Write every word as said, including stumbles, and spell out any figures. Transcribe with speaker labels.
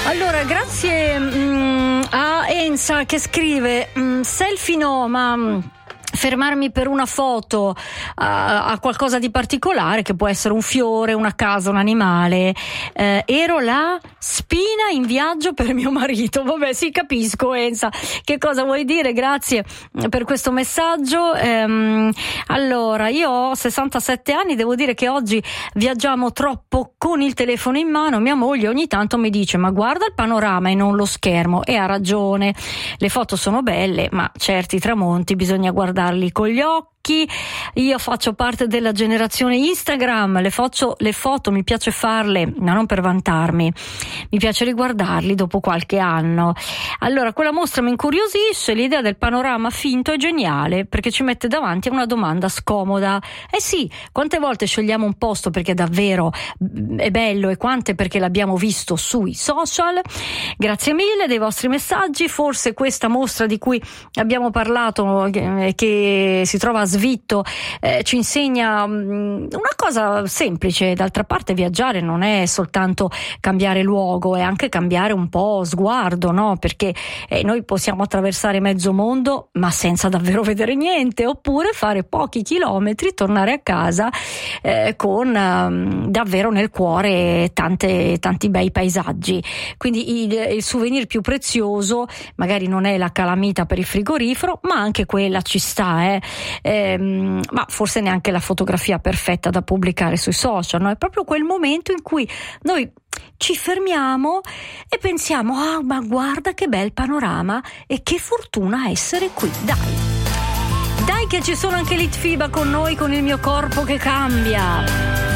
Speaker 1: Allora, grazie mh, a Enza che scrive mh, selfie no, ma mh, fermarmi per una foto a, a qualcosa di particolare, che può essere un fiore, una casa, un animale. Eh, ero la spina in viaggio per mio marito. Vabbè, sì, capisco, Enza, che cosa vuoi dire. Grazie per questo messaggio. Ehm, allora, io ho sessantasette anni, devo dire che oggi viaggiamo troppo con il telefono in mano. Mia moglie ogni tanto mi dice: ma guarda il panorama e non lo schermo. E ha ragione, le foto sono belle, ma certi tramonti bisogna guardarli con gli occhi. Io faccio parte della generazione Instagram, le, faccio, le foto mi piace farle, ma non per vantarmi, mi piace riguardarli dopo qualche anno. Allora, quella mostra mi incuriosisce, l'idea del panorama finto è geniale, perché ci mette davanti a una domanda scomoda. Eh sì, quante volte scegliamo un posto perché davvero è bello e quante perché l'abbiamo visto sui social? Grazie mille dei vostri messaggi. Forse questa mostra di cui abbiamo parlato, che, che si trova a Svitto, eh, ci insegna um, una cosa semplice. D'altra parte viaggiare non è soltanto cambiare luogo, è anche cambiare un po' sguardo, no? Perché eh, noi possiamo attraversare mezzo mondo ma senza davvero vedere niente, oppure fare pochi chilometri, tornare a casa eh, con um, davvero nel cuore tante, tanti bei paesaggi. Quindi il, il souvenir più prezioso magari non è la calamita per il frigorifero, ma anche quella ci sta, eh. Ehm, ma forse neanche la fotografia perfetta da pubblicare sui social, no? È proprio quel momento in cui noi ci fermiamo e pensiamo: ah, ma guarda che bel panorama e che fortuna essere qui. Dai, dai che ci sono anche Litfiba con noi, con il mio corpo che cambia.